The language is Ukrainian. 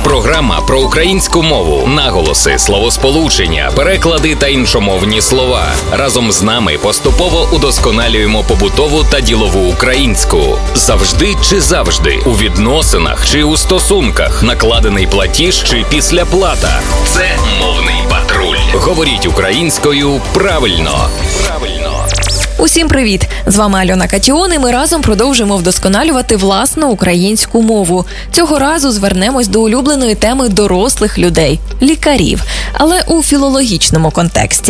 Програма про українську мову, наголоси, словосполучення, переклади та іншомовні слова. Разом з нами поступово удосконалюємо побутову та ділову українську. Завжди чи завжди, у відносинах чи у стосунках, накладений платіж чи післяплата. Це мовний патруль. Говоріть українською правильно. Усім привіт! З вами Альона Катіон, і ми разом продовжуємо вдосконалювати власну українську мову. Цього разу звернемось до улюбленої теми дорослих людей – лікарів, але у філологічному контексті.